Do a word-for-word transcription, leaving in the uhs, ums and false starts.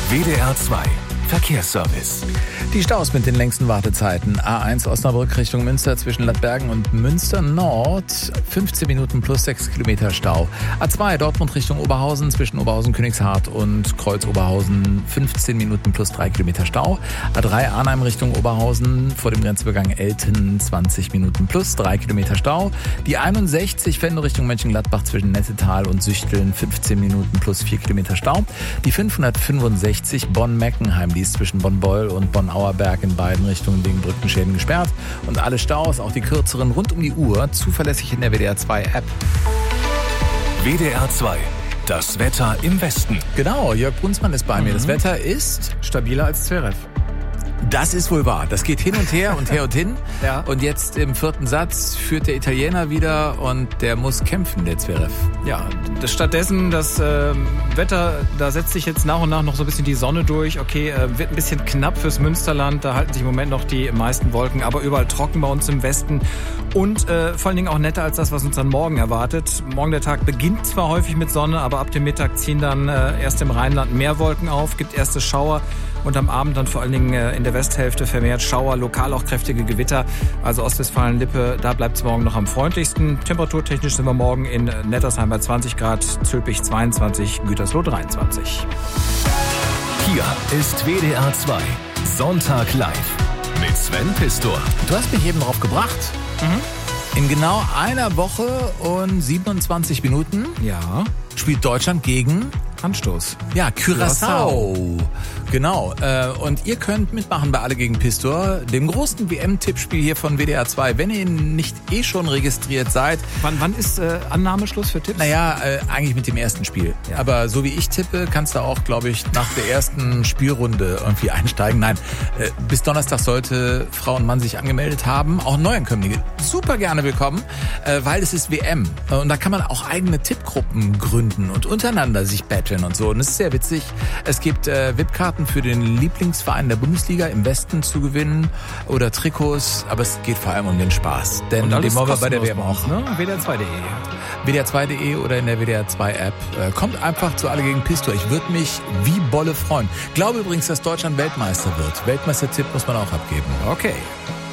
W D R zwei Verkehrsservice. Die Staus mit den längsten Wartezeiten. A eins Osnabrück Richtung Münster zwischen Ladbergen und Münster Nord. fünfzehn Minuten plus sechs Kilometer Stau. A zwei Dortmund Richtung Oberhausen zwischen Oberhausen-Königshardt und Kreuz-Oberhausen. fünfzehn Minuten plus drei Kilometer Stau. A drei Arnheim Richtung Oberhausen vor dem Grenzübergang Elten. zwanzig Minuten plus drei Kilometer Stau. Die einundsechzig Venlo Richtung Mönchengladbach zwischen Nettetal und Süchteln. fünfzehn Minuten plus vier Kilometer Stau. Die fünfhundertfünfundsechzig Bonn-Meckenheim. Die ist zwischen Bonn-Beul und Bonn-Auerberg in beiden Richtungen wegen Brückenschäden gesperrt. Und alle Staus, auch die kürzeren, rund um die Uhr, zuverlässig in der W D R zwei App. W D R zwei. Das Wetter im Westen. Genau, Jörg Brunsmann ist bei Mhm. mir. Das Wetter ist Stabiler als Zverev. Das ist wohl wahr. Das geht hin und her und her und hin. Ja. Und jetzt im vierten Satz führt der Italiener wieder und der muss kämpfen, der Zverev. Ja, das stattdessen das äh, Wetter, da setzt sich jetzt nach und nach noch so ein bisschen die Sonne durch. Okay, äh, wird ein bisschen knapp fürs Münsterland. Da halten sich im Moment noch die meisten Wolken, aber überall trocken bei uns im Westen. Und äh, vor allen Dingen auch netter als das, was uns dann morgen erwartet. Morgen der Tag beginnt zwar häufig mit Sonne, aber ab dem Mittag ziehen dann äh, erst im Rheinland mehr Wolken auf, gibt erste Schauer. Und am Abend dann vor allen Dingen in der Westhälfte vermehrt Schauer, lokal auch kräftige Gewitter. Also Ostwestfalen-Lippe, da bleibt es morgen noch am freundlichsten. Temperaturtechnisch sind wir morgen in Nettersheim bei zwanzig Grad, Zülpich zweiundzwanzig, Gütersloh dreiundzwanzig. Hier ist W D R zwei Sonntag live mit Sven Pistor. Du hast mich eben drauf gebracht. Mhm. In genau einer Woche und siebenundzwanzig Minuten Ja, spielt Deutschland gegen... Anstoß. Ja, Curaçao. Genau. Äh, und ihr könnt mitmachen bei Alle gegen Pistor, dem großen W M-Tippspiel hier von W D R zwei. Wenn ihr nicht eh schon registriert seid. Wann, wann ist äh, Annahmeschluss für Tipps? Naja, äh, eigentlich mit dem ersten Spiel. Ja. Aber so wie ich tippe, kannst du auch, glaube ich, nach der ersten Spielrunde irgendwie einsteigen. Nein, äh, bis Donnerstag sollte Frau und Mann sich angemeldet haben. Auch Neuankömmlinge super gerne willkommen, äh, weil es ist W M. Und da kann man auch eigene Tippgruppen gründen und untereinander sich battlen und so. Und es ist sehr witzig. Es gibt äh, V I P-Karten für den Lieblingsverein der Bundesliga im Westen zu gewinnen oder Trikots. Aber es geht vor allem um den Spaß. Denn den wollen wir bei der W M auch. Ne? W D R zwei punkt de. W D R zwei punkt de oder in der W D R zwei App. Äh, kommt einfach zu Alle gegen Pistor. Ich würde mich wie Bolle freuen. Glaube übrigens, dass Deutschland Weltmeister wird. Weltmeistertipp muss man auch abgeben. Okay.